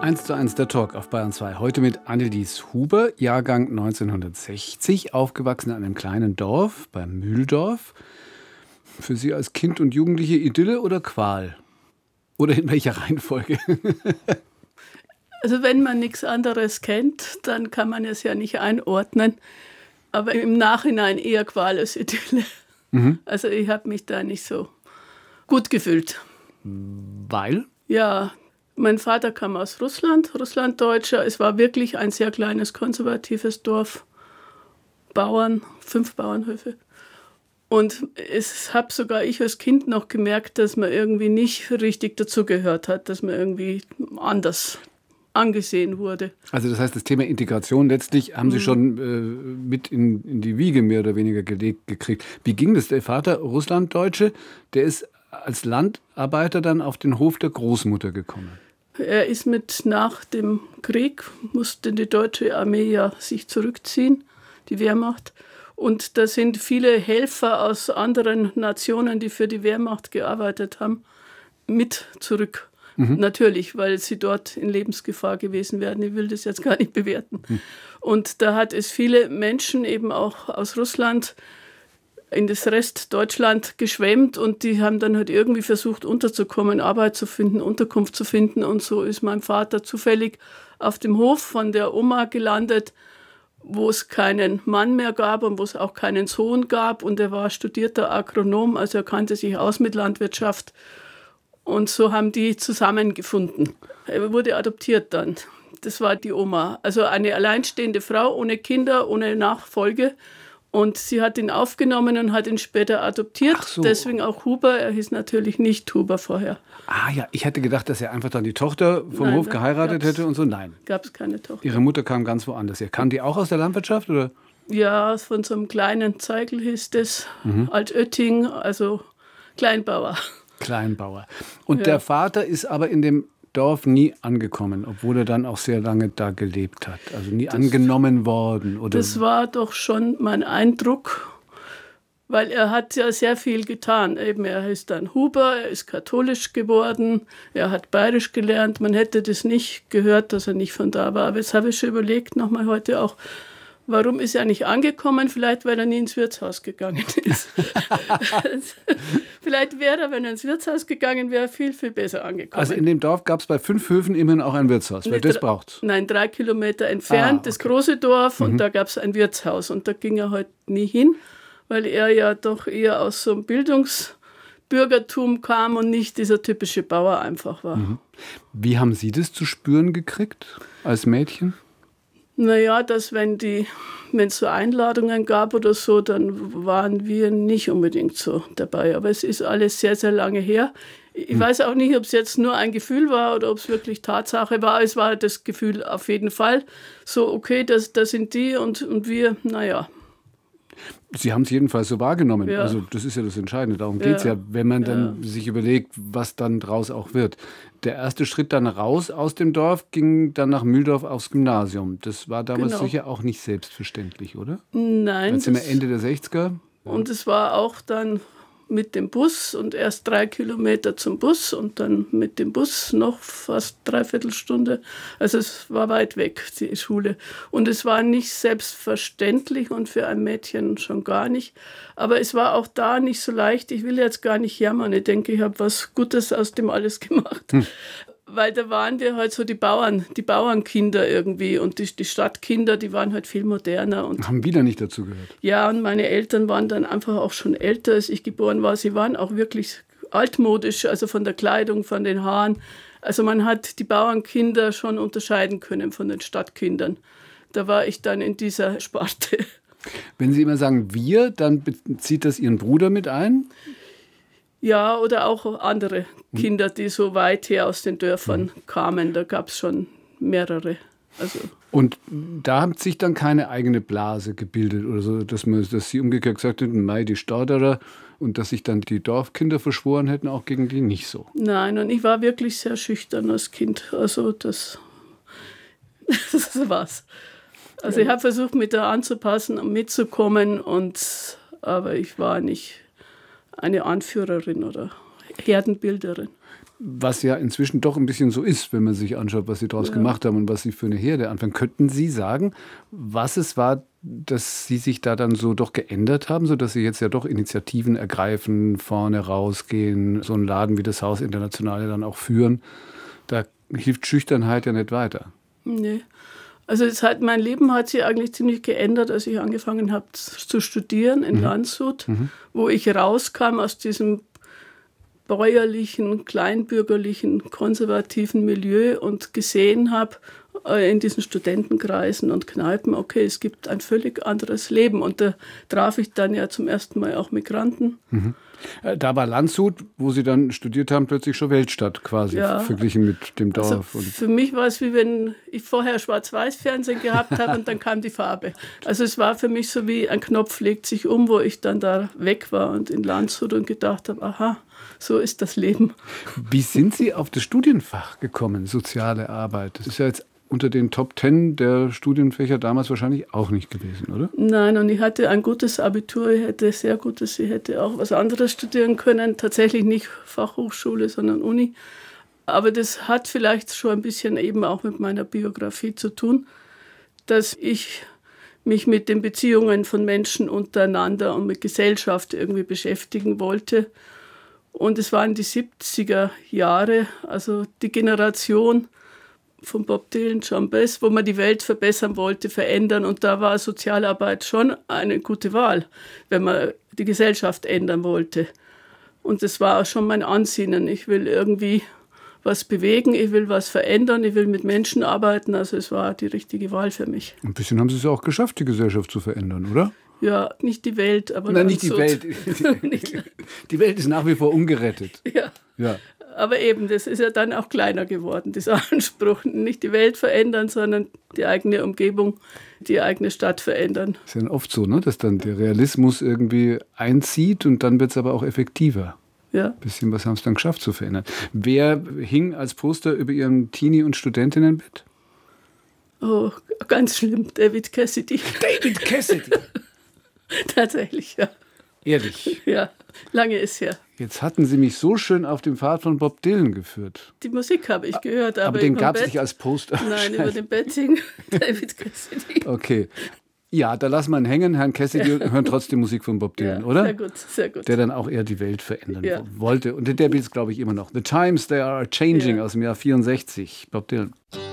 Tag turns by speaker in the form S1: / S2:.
S1: 1:1 der Talk auf Bayern 2. Heute mit Annelies Huber, Jahrgang 1960, aufgewachsen in einem kleinen Dorf bei Mühldorf. Für Sie als Kind und Jugendliche Idylle oder Qual? Oder in welcher Reihenfolge?
S2: Also wenn man nichts anderes kennt, dann kann man es ja nicht einordnen. Aber im Nachhinein eher Qual als Idylle. Also ich habe mich da nicht so gut gefühlt.
S1: Weil?
S2: Ja, mein Vater kam aus Russland, Russlanddeutscher. Es war wirklich ein sehr kleines, konservatives Dorf. Bauern, 5 Bauernhöfe. Und es habe sogar ich als Kind noch gemerkt, dass man irgendwie nicht richtig dazugehört hat, dass man irgendwie anders angesehen wurde.
S1: Also das heißt, das Thema Integration letztlich haben Sie schon mit in die Wiege mehr oder weniger gelegt gekriegt. Wie ging das? Der Vater, Russlanddeutsche, der ist als Landarbeiter dann auf den Hof der Großmutter gekommen.
S2: Er ist nach dem Krieg, musste die deutsche Armee ja sich zurückziehen, die Wehrmacht. Und da sind viele Helfer aus anderen Nationen, die für die Wehrmacht gearbeitet haben, mit zurück. Natürlich, weil sie dort in Lebensgefahr gewesen wären. Ich will das jetzt gar nicht bewerten. Und da hat es viele Menschen eben auch aus Russland in das Rest Deutschland geschwemmt und die haben dann halt irgendwie versucht unterzukommen, Arbeit zu finden, Unterkunft zu finden. Und so ist mein Vater zufällig auf dem Hof von der Oma gelandet, wo es keinen Mann mehr gab und wo es auch keinen Sohn gab. Und er war studierter Agronom, also er kannte sich aus mit Landwirtschaft. Und so haben die zusammengefunden. Er wurde adoptiert dann. Das war die Oma. Also eine alleinstehende Frau ohne Kinder, ohne Nachfolge. Und sie hat ihn aufgenommen und hat ihn später adoptiert.
S1: Ach so.
S2: Deswegen auch Huber. Er hieß natürlich nicht Huber vorher.
S1: Ah ja, ich hätte gedacht, dass er einfach dann die Tochter vom Hof geheiratet hätte und so. Nein.
S2: Gab es keine Tochter.
S1: Ihre Mutter kam ganz woanders her. Kam die auch aus der Landwirtschaft, oder?
S2: Ja, von so einem kleinen Zeigl hieß das. Altötting, also Kleinbauer.
S1: Kleinbauer. Und der Vater ist aber in dem Dorf nie angekommen, obwohl er dann auch sehr lange da gelebt hat. Also nie angenommen worden. Oder?
S2: Das war doch schon mein Eindruck, weil er hat ja sehr viel getan. Eben, er ist dann Huber, er ist katholisch geworden, er hat bayerisch gelernt. Man hätte das nicht gehört, dass er nicht von da war. Aber jetzt habe ich schon überlegt, nochmal heute auch, warum ist er nicht angekommen? Vielleicht, weil er nie ins Wirtshaus gegangen ist. Vielleicht wäre er, wenn er ins Wirtshaus gegangen wäre, viel, viel besser angekommen.
S1: Also in dem Dorf gab es bei 5 Höfen immerhin auch ein Wirtshaus, weil das braucht.
S2: Nein, 3 Kilometer entfernt, das große Dorf, und da gab es ein Wirtshaus. Und da ging er halt nie hin, weil er ja doch eher aus so einem Bildungsbürgertum kam und nicht dieser typische Bauer einfach war.
S1: Wie haben Sie das zu spüren gekriegt als Mädchen?
S2: Naja, dass wenn es so Einladungen gab oder so, dann waren wir nicht unbedingt so dabei. Aber es ist alles sehr, sehr lange her. Ich weiß auch nicht, ob es jetzt nur ein Gefühl war oder ob es wirklich Tatsache war. Es war das Gefühl auf jeden Fall so, okay, das sind die und wir, naja.
S1: Sie haben es jedenfalls so wahrgenommen.
S2: Ja.
S1: Also das ist ja das Entscheidende. Darum geht es ja, wenn man dann sich überlegt, was dann draus auch wird. Der erste Schritt dann raus aus dem Dorf ging dann nach Mühldorf aufs Gymnasium. Das war damals sicher auch nicht selbstverständlich, oder?
S2: Nein.
S1: Jetzt sind wir Ende der 60er.
S2: Und es war auch dann mit dem Bus und erst 3 Kilometer zum Bus und dann mit dem Bus noch fast 3/4 Stunde. Also es war weit weg, die Schule. Und es war nicht selbstverständlich und für ein Mädchen schon gar nicht. Aber es war auch da nicht so leicht. Ich will jetzt gar nicht jammern. Ich denke, ich habe was Gutes aus dem alles gemacht. Weil da waren wir halt so die Bauernkinder irgendwie und die Stadtkinder, die waren halt viel moderner. Und
S1: haben wieder nicht dazu gehört.
S2: ja, und meine Eltern waren dann einfach auch schon älter, als ich geboren war. Sie waren auch wirklich altmodisch, also von der Kleidung, von den Haaren. Also man hat die Bauernkinder schon unterscheiden können von den Stadtkindern. Da war ich dann in dieser Sparte.
S1: Wenn Sie immer sagen wir, dann bezieht das Ihren Bruder mit ein?
S2: Ja, oder auch andere Kinder, die so weit her aus den Dörfern kamen. Da gab es schon mehrere. Also.
S1: Und da hat sich dann keine eigene Blase gebildet oder so, dass Sie umgekehrt gesagt hätten, Mei, die Stauderer, und dass sich dann die Dorfkinder verschworen hätten, auch gegen die nicht so.
S2: Nein, und ich war wirklich sehr schüchtern als Kind. Also das war's. Also ich habe versucht, mich da anzupassen und mitzukommen, aber ich war nicht eine Anführerin oder Herdenbilderin.
S1: was ja inzwischen doch ein bisschen so ist, wenn man sich anschaut, was Sie daraus gemacht haben und was Sie für eine Herde anfangen. Könnten Sie sagen, was es war, dass Sie sich da dann so doch geändert haben, sodass Sie jetzt ja doch Initiativen ergreifen, vorne rausgehen, so einen Laden wie das Haus Internationale dann auch führen? Da hilft Schüchternheit ja nicht weiter.
S2: Nee. Also mein Leben hat sich eigentlich ziemlich geändert, als ich angefangen habe zu studieren in Landshut, wo ich rauskam aus diesem bäuerlichen, kleinbürgerlichen, konservativen Milieu und gesehen habe in diesen Studentenkreisen und Kneipen, okay, es gibt ein völlig anderes Leben. Und da traf ich dann ja zum ersten Mal auch Migranten.
S1: Da war Landshut, wo Sie dann studiert haben, plötzlich schon Weltstadt quasi, verglichen mit dem Dorf.
S2: Also für mich war es wie wenn ich vorher Schwarz-Weiß-Fernsehen gehabt habe und dann kam die Farbe. Also es war für mich so wie ein Knopf legt sich um, wo ich dann da weg war und in Landshut und gedacht habe, aha, so ist das Leben.
S1: Wie sind Sie auf das Studienfach gekommen, soziale Arbeit? Das ist ja jetzt unter den Top 10 der Studienfächer damals wahrscheinlich auch nicht gewesen, oder?
S2: Nein, und ich hatte ein gutes Abitur, ich hätte auch was anderes studieren können, tatsächlich nicht Fachhochschule, sondern Uni. Aber das hat vielleicht schon ein bisschen eben auch mit meiner Biografie zu tun, dass ich mich mit den Beziehungen von Menschen untereinander und mit Gesellschaft irgendwie beschäftigen wollte. Und es waren die 70er Jahre, also die Generation von Bob Dylan, John Baez, wo man die Welt verbessern wollte, verändern. Und da war Sozialarbeit schon eine gute Wahl, wenn man die Gesellschaft ändern wollte. Und das war auch schon mein Ansinnen. Ich will irgendwie was bewegen, ich will was verändern, ich will mit Menschen arbeiten. Also es war die richtige Wahl für mich.
S1: Ein bisschen haben Sie es ja auch geschafft, die Gesellschaft zu verändern, oder?
S2: Ja, nicht die Welt, aber...
S1: Nein, nicht die Welt. Die Welt ist nach wie vor ungerettet.
S2: Ja. Aber eben, das ist ja dann auch kleiner geworden, dieser Anspruch. Nicht die Welt verändern, sondern die eigene Umgebung, die eigene Stadt verändern.
S1: Das ist ja dann oft so, ne? Dass dann der Realismus irgendwie einzieht und dann wird es aber auch effektiver.
S2: Ja.
S1: Ein bisschen was haben es dann geschafft zu verändern. Wer hing als Poster über Ihrem Teenie- und Studentinnenbett?
S2: Oh, ganz schlimm, David Cassidy.
S1: David Cassidy?
S2: Tatsächlich, ja.
S1: Ehrlich?
S2: Ja, lange ist her.
S1: Jetzt hatten Sie mich so schön auf dem Pfad von Bob Dylan geführt.
S2: Die Musik habe ich gehört. Aber
S1: den gab es nicht als Poster?
S2: Nein, über dem Bett hing David Cassidy.
S1: Okay. Ja, da lassen wir ihn hängen, Herrn Cassidy, und hören trotzdem Musik von Bob Dylan, oder?
S2: Sehr gut, sehr gut.
S1: Der dann auch eher die Welt verändern wollte. Und der will es, glaube ich, immer noch. The Times, They Are Changing aus dem Jahr 64. Bob Dylan.